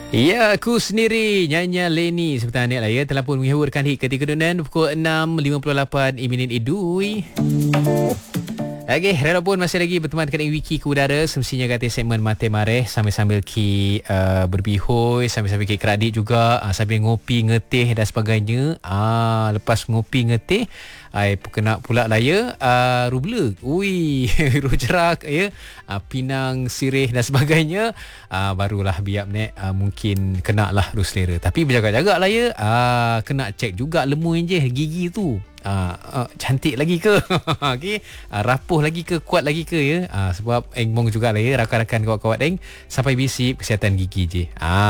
Ya, aku sendiri nyanyi Leni seperti lah ya, telah pun menghiburkan hit ketika dunan pukul 6.58 minit idui. Okey, rela pun masih lagi berteman dengan Wiki ke udara. Semestinya kata segmen Mate Mareh sambil-sambil ki berbihoi, sambil-sambil ki keradik juga, sambil ngopi ngeteh dan sebagainya. Lepas ngopi ngeteh, kena pula lah ya, rubler. Ui, rujerak ya. Pinang, sirih dan sebagainya. Barulah biap nek mungkin kena lah selera. Tapi berjaga-jaga lah ya. Kena cek juga lemui je gigi tu. Cantik lagi ke okay. Rapuh lagi ke, kuat lagi ke ya. Sebab engmong jugalah ya, rakan-rakan kawan-kawan eng sampai bisip kesihatan gigi je.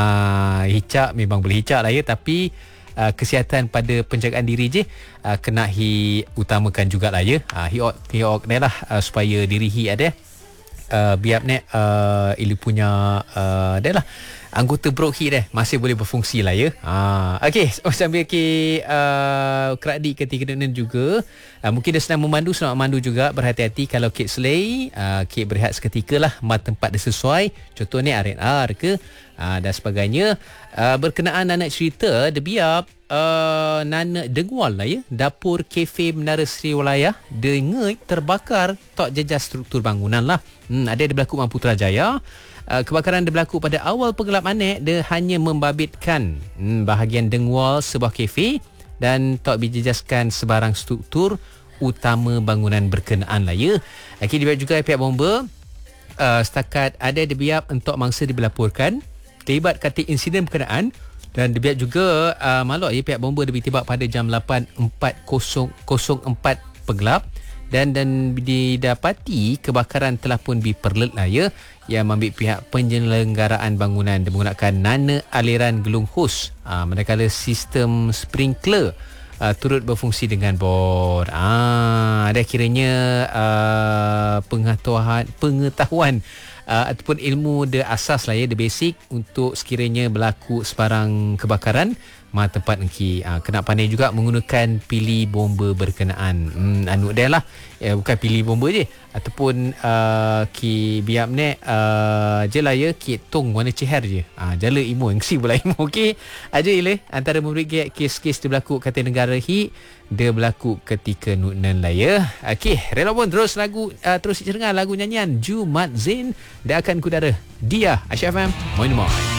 Hicak memang boleh hicak lah ya, tapi kesihatan pada penjagaan diri je kena utamakan jugalah ya. Hiok ni lah supaya diri ada biar nek ilu punya dah lah anggota brokhi dah masih boleh berfungsi lah ya. Okey, sambil keradik ketika dan juga mungkin dia sedang memandu, selamat memandu juga, berhati-hati kalau kek selai, kek berehat seketika lah, tempat dia sesuai, contohnya R&R ke dan sebagainya. Berkenaan nak cerita dia biap Nana Dengwal lah ya, dapur kafe Menara Seri Wilayah dengar terbakar tak jejas struktur bangunan lah. Ada di berlaku Mampu Putrajaya. Kebakaran dia berlaku pada awal pengelapan dia hanya membabitkan bahagian dengwal sebuah kafe dan tak dijejaskan sebarang struktur utama bangunan berkenaan lah ya. Dibiap juga pihak bomba setakat ada dibiap untuk mangsa dilaporkan terlibat kata insiden berkenaan, dan dibiap juga maluk ya, pihak bomba ditibak pada jam 8.04 pegelap dan didapati kebakaran telah pun diperlet lah ya, yang ambil pihak penyelenggaraan bangunan menggunakan nana aliran gelung hos manakala sistem sprinkler turut berfungsi dengan bor. Ada kiranya pengetahuan ataupun ilmu the asas lah ya, the basic untuk sekiranya berlaku sebarang kebakaran tempat engki kena pandai juga menggunakan pilih bomba berkenaan. Anu dah lah ya, bukan pilih bomba je ataupun ki biap nek je lah ya, ki tong warna ceher je jala imo engsi pula imo. Okey, aja ile antara memberi kes-kes dia berlaku kata negara hi dia berlaku ketika nunan lah ya. Okey, rela pun terus lagu terus cengar lagu nyanyian Jumat Zain dia akan kudara dia Aisyah FM Moin Moin.